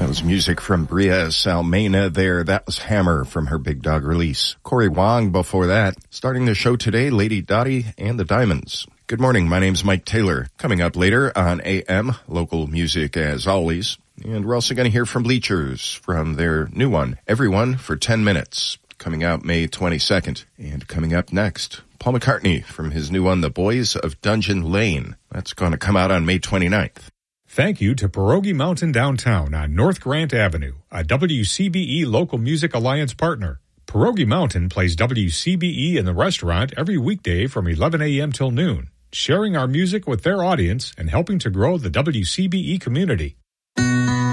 was music from Bria Salmena there. That was Hammer from her Big Dog release. Corey Wong before that. Starting the show today, Lady Dottie and the Diamonds. Good morning, my name's Mike Taylor. Coming up later on AM, local music as always. And we're also going to hear from Bleachers from their new one, Everyone for 10 Minutes, coming out May 22nd. And coming up next, Paul McCartney from his new one, The Boys of Dungeon Lane. That's going to come out on May 29th. Thank you to Pierogi Mountain Downtown on North Grant Avenue, a WCBE Local Music Alliance partner. Pierogi Mountain plays WCBE in the restaurant every weekday from 11 a.m. till noon, sharing our music with their audience and helping to grow the WCBE community.